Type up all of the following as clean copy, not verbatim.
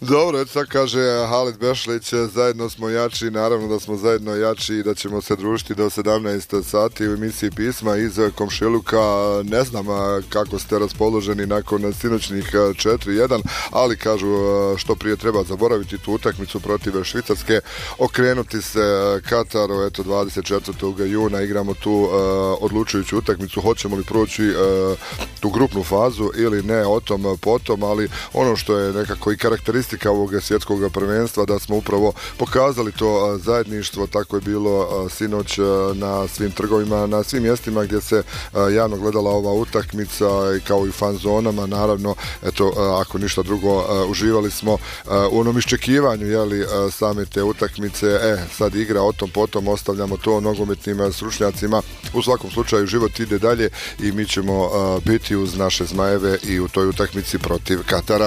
Dobro, eto tako kaže Halid Bešlić, zajedno smo jači, naravno da smo zajedno jači i da ćemo se družiti do 17 sati u emisiji Pisma iz komšiluka. Ne znam kako ste raspoloženi nakon sinoćnih 4-1, ali kažu što prije treba zaboraviti tu utakmicu protiv Švicarske, okrenuti se Kataru, eto 24. juna igramo tu odlučujuću utakmicu, hoćemo li proći tu grupnu fazu ili ne, o tom potom, ali ono što je nekako i karakteristika ovog svjetskog prvenstva, da smo upravo pokazali to zajedništvo. Tako je bilo sinoć na svim trgovima, na svim mjestima gdje se javno gledala ova utakmica, i kao i fan zonama, naravno, eto, ako ništa drugo, uživali smo u onom iščekivanju, jeli, same te utakmice. Sad igra, o tom potom, ostavljamo to nogometnim stručnjacima. U svakom slučaju život ide dalje i mi ćemo biti uz naše zmajeve i u toj utakmici protiv Katara.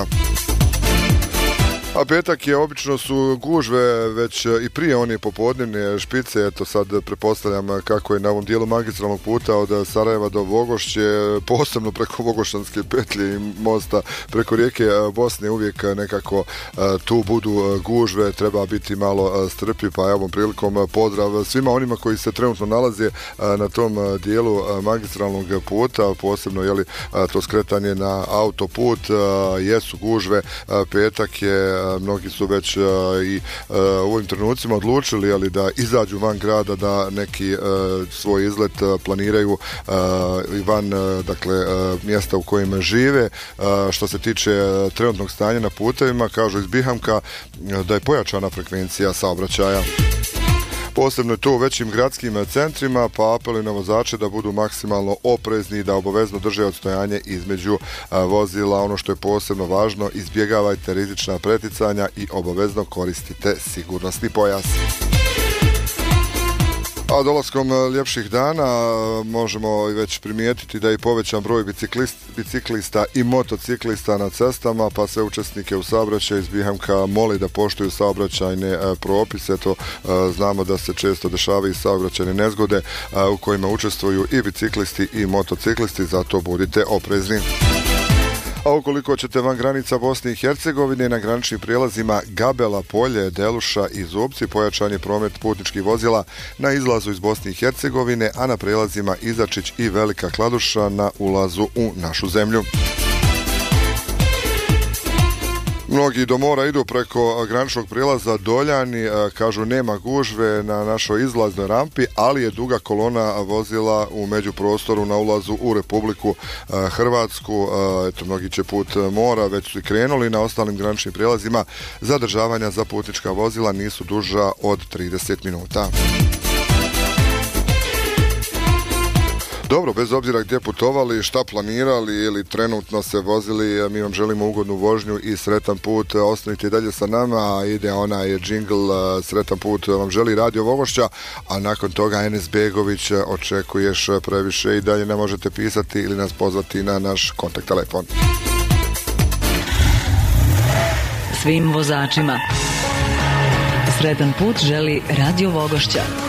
A petak je, obično su gužve već i prije one popodnevne špice, eto sad pretpostavljam kako je na ovom dijelu magistralnog puta od Sarajeva do Vogošće, posebno preko Vogošćanske petlje i mosta preko rijeke Bosne, uvijek nekako tu budu gužve, treba biti malo strpljiv, pa evo prilikom pozdrav svima onima koji se trenutno nalaze na tom dijelu magistralnog puta, posebno jeli to skretanje na autoput, jesu gužve, petak je, mnogi su već i u ovim trenucima odlučili, ali da izađu van grada, da neki svoj izlet planiraju i van, dakle, mjesta u kojima žive. Što se tiče trenutnog stanja na putevima, kažu iz Bihamka da je pojačana frekvencija saobraćaja. Posebno je to u većim gradskim centrima, pa apeluju na vozače da budu maksimalno oprezni i da obavezno drže odstojanje između vozila. Ono što je posebno važno, izbjegavajte rizična preticanja i obavezno koristite sigurnosni pojas. A dolaskom ljepših dana možemo već primijetiti da je povećan broj biciklista i motociklista na cestama, pa sve učesnike u saobraćaju iz Bihamka moli da poštuju saobraćajne propise. To znamo da se često dešavaju saobraćajne nezgode u kojima učestvuju i biciklisti i motociklisti, zato budite oprezni. A ukoliko ćete van granica Bosne i Hercegovine, na graničnim prijelazima Gabela, Polje, Deluša i Zubci pojačan je promet putničkih vozila na izlazu iz Bosne i Hercegovine, a na prijelazima Izačić i Velika Kladuša na ulazu u našu zemlju. Mnogi do mora idu preko graničnog prijelaza Doljani, kažu nema gužve na našoj izlaznoj rampi, ali je duga kolona vozila u međuprostoru na ulazu u Republiku Hrvatsku. Eto, mnogi će put mora, već su i krenuli. Na ostalim graničnim prijelazima zadržavanja za putnička vozila nisu duža od 30 minuta. Dobro, bez obzira gdje putovali, šta planirali ili trenutno se vozili, mi vam želimo ugodnu vožnju i sretan put. Ostanite dalje sa nama, ide onaj džingl, sretan put vam želi Radio Vogošća, a nakon toga Enes Begović, očekuješ previše, i dalje ne možete pisati ili nas pozvati na naš kontakt telefon. Svim vozačima sretan put želi Radio Vogošća.